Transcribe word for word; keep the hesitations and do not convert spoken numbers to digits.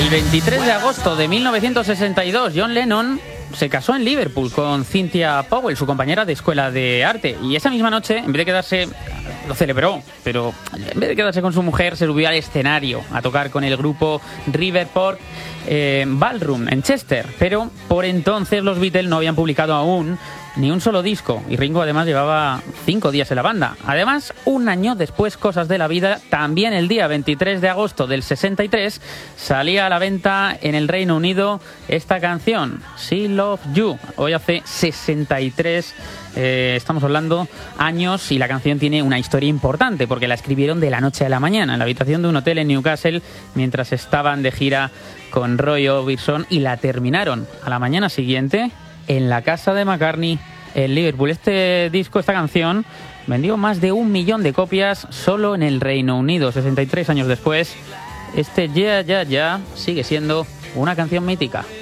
El veintitrés de agosto de mil novecientos sesenta y dos, John Lennon se casó en Liverpool con Cynthia Powell, su compañera de escuela de arte. Y esa misma noche, en vez de quedarse, lo celebró, pero en vez de quedarse con su mujer, se subió al escenario a tocar con el grupo Riverport eh, Ballroom en Chester. Pero por entonces los Beatles no habían publicado aún ni un solo disco, y Ringo además llevaba cinco días en la banda. Además, un año después, cosas de la vida, también el día veintitrés de agosto del sesenta y tres, salía a la venta en el Reino Unido esta canción, She Loves You. Hoy hace sesenta y tres, eh, estamos hablando, años, y la canción tiene una historia importante, porque la escribieron de la noche a la mañana, en la habitación de un hotel en Newcastle, mientras estaban de gira con Roy Orbison, y la terminaron a la mañana siguiente en la casa de McCartney en Liverpool. Este disco, esta canción, vendió más de un millón de copias solo en el Reino Unido. sesenta y tres años después, este Yeah, Yeah, Yeah sigue siendo una canción mítica.